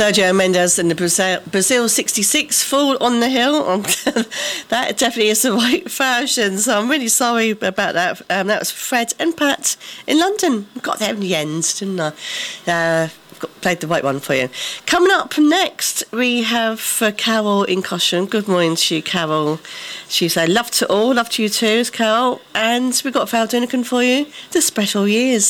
Sergio Mendes in the Brazil 66 Fall on the Hill. That definitely is the right version, so I'm really sorry about that. That was Fred and Pat in London. Got there in the end, didn't I? Played the right one for you. Coming up next, we have Carol in Caution. Good morning to you, Carol. She said, love to all, love to you too, Carol. And we've got Val Dunican for you, The Special Years.